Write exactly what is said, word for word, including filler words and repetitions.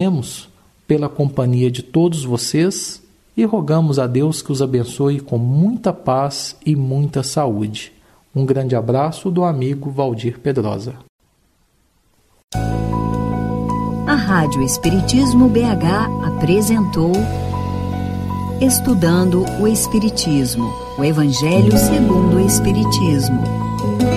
pela companhia de todos vocês e rogamos a Deus que os abençoe com muita paz e muita saúde. Um grande abraço do amigo Valdir Pedrosa. A Rádio Espiritismo B H apresentou Estudando o Espiritismo, o Evangelho segundo o Espiritismo.